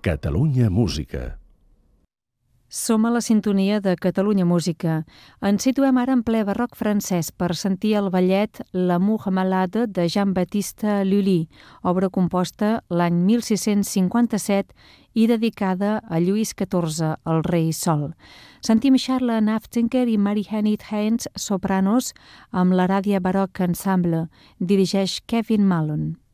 Catalunya Música. Som a la sintonia de Catalunya Música. Ens situem ara en ple barroc francès per sentir el ballet L'amour malade de Jean-Baptiste Lully, obra composta l'any 1657 i dedicada a Lluís XIV, el rei Sol. Sentim Charles Naftinker i Marie-Henit Heinz, sopranos, amb l'Aradia Baroque Ensemble. Dirigeix Kevin Malone.